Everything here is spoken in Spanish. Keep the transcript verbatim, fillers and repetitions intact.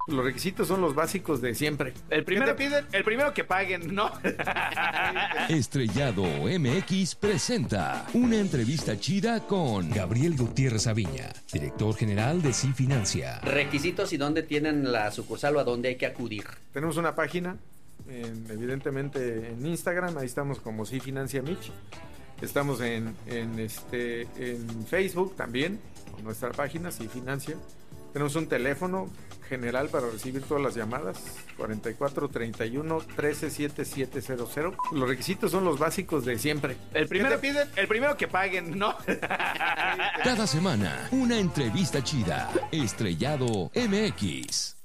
Los requisitos son los básicos de siempre. El primero, ¿Qué te piden? El primero que paguen, ¿no? Estrellado M X presenta una entrevista chida con Gabriel Gutiérrez Aviña, director general de Sí Financia. Requisitos y dónde tienen la sucursal o a dónde hay que acudir. Tenemos una página, en, evidentemente en Instagram, ahí estamos como Sí Financia Mich. Estamos en, en, este, en Facebook también, con nuestra página Sí Financia. Tenemos un teléfono general para recibir todas las llamadas, cuarenta y cuatro, treinta y uno, trece, setenta y siete cero cero. Los requisitos son los básicos de siempre. El primero, ¿Qué te piden? El primero que paguen, ¿no? cada semana una entrevista chida. Estrellado M X.